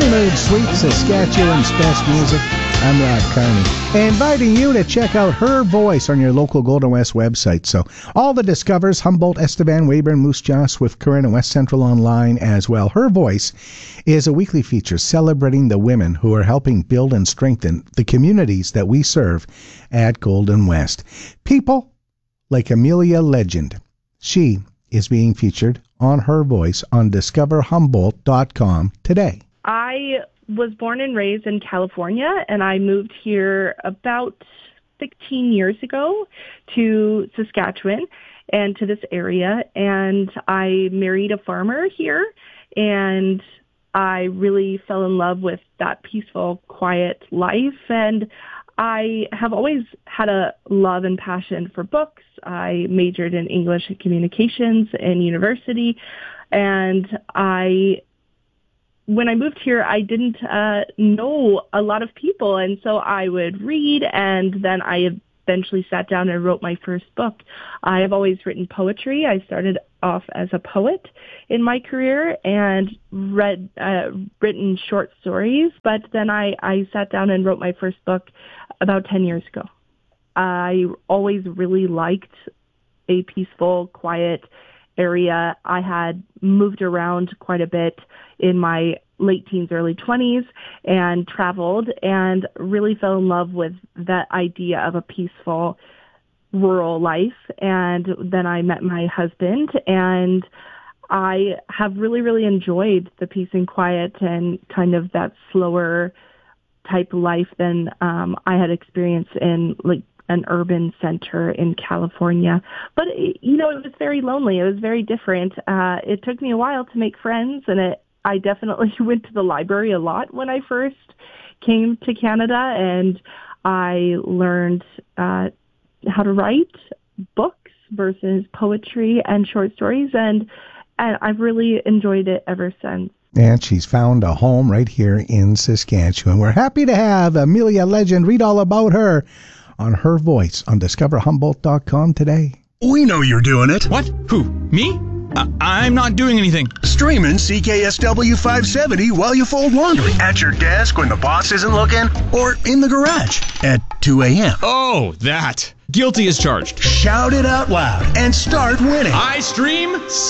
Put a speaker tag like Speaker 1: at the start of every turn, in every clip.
Speaker 1: Honeymoon Suite, Saskatchewan's best music. I'm Rod Carney, inviting you to check out Her Voice on your local Golden West website. So all the Discovers, Humboldt, Estevan, Weyburn, Moose Jaw, Swift Current, and West Central online as well. Her Voice is a weekly feature celebrating the women who are helping build and strengthen the communities that we serve at Golden West. People like Amelia Legend. She is being featured on Her Voice on discoverhumboldt.com today.
Speaker 2: I was born and raised in California, and I moved here about 16 years ago to Saskatchewan and to this area, and I married a farmer here, and I really fell in love with that peaceful, quiet life, and I have always had a love and passion for books. I majored in English and communications in university, and when I moved here, I didn't know a lot of people, and so I would read, and then I eventually sat down and wrote my first book. I have always written poetry. I started off as a poet in my career and written short stories, but then I sat down and wrote my first book about 10 years ago. I always really liked a peaceful, quiet area. I had moved around quite a bit in my late teens, early 20s, and traveled and really fell in love with that idea of a peaceful rural life. And then I met my husband, and I have really, really enjoyed the peace and quiet and kind of that slower type life than I had experienced in like an urban center in California. But, it was very lonely. It was very different. It took me a while to make friends, and I definitely went to the library a lot when I first came to Canada, and I learned how to write books versus poetry and short stories, and I've really enjoyed it ever since.
Speaker 1: And she's found a home right here in Saskatchewan. We're happy to have Amelia Legend. Read all about her on Her Voice on discoverhumboldt.com today.
Speaker 3: We know you're doing it.
Speaker 4: What? Who? Me? I'm not doing anything.
Speaker 3: Streaming CKSW 570 while you fold laundry. At your desk when the boss isn't looking. Or in the garage at 2 a.m.
Speaker 4: Oh, that. Guilty as charged.
Speaker 3: Shout it out loud and start winning.
Speaker 4: I stream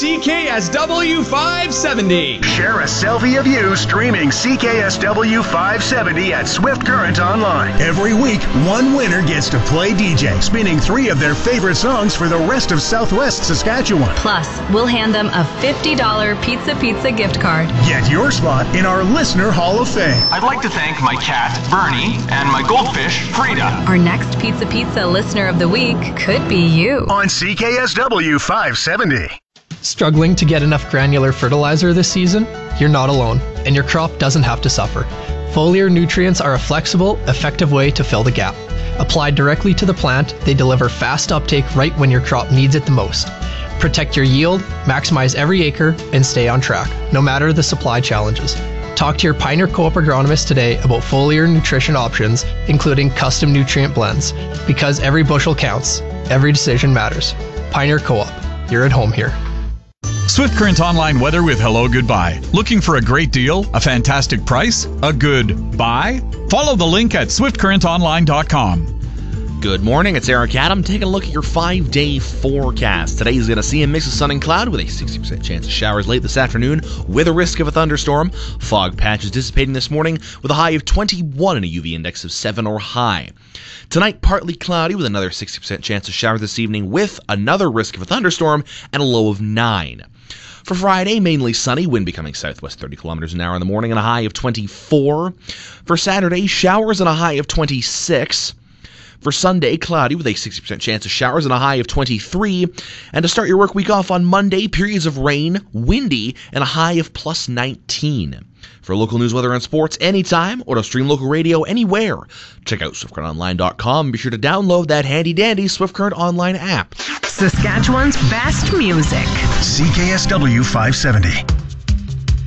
Speaker 4: CKSW 570.
Speaker 3: Share a selfie of you streaming CKSW 570 at Swift Current Online. Every week, one winner gets to play DJ, spinning 3 of their favorite songs for the rest of Southwest Saskatchewan.
Speaker 5: Plus, we'll hand them a $50 Pizza gift card.
Speaker 3: Get your spot in our Listener Hall of Fame.
Speaker 6: I'd like to thank my cat, Bernie, and my goldfish, Frida.
Speaker 5: Our next Pizza Listener of the Week could be you.
Speaker 3: On CKSW 570.
Speaker 7: Struggling to get enough granular fertilizer this season? You're not alone, and your crop doesn't have to suffer. Foliar nutrients are a flexible, effective way to fill the gap. Applied directly to the plant, they deliver fast uptake right when your crop needs it the most. Protect your yield, maximize every acre, and stay on track, no matter the supply challenges. Talk to your Pioneer Co-op agronomist today about foliar nutrition options, including custom nutrient blends. Because every bushel counts, every decision matters. Pioneer Co-op, you're at home here.
Speaker 8: Swift Current Online weather with Hello Goodbye. Looking for a great deal, a fantastic price, a good buy? Follow the link at swiftcurrentonline.com.
Speaker 9: Good morning, it's Eric Adam taking a look at your 5-day forecast. Today is going to see a mix of sun and cloud with a 60% chance of showers late this afternoon with a risk of a thunderstorm. Fog patches dissipating this morning with a high of 21 and a UV index of 7 or high. Tonight, partly cloudy with another 60% chance of showers this evening with another risk of a thunderstorm and a low of 9. For Friday, mainly sunny, wind becoming southwest 30 kilometers an hour in the morning and a high of 24. For Saturday, showers and a high of 26. For Sunday, cloudy with a 60% chance of showers and a high of 23. And to start your work week off on Monday, periods of rain, windy, and a high of plus 19. For local news, weather, and sports anytime, or to stream local radio anywhere, check out SwiftCurrentOnline.com and be sure to download that handy-dandy Swift Current Online app.
Speaker 10: Saskatchewan's best music.
Speaker 3: CKSW 570.